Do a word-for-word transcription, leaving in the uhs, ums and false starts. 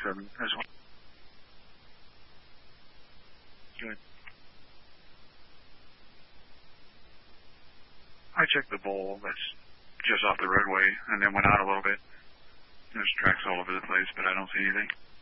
seven as well. Good. I checked the bowl that's just off the roadway and then went out a little bit. There's tracks all over the place, but I don't see anything.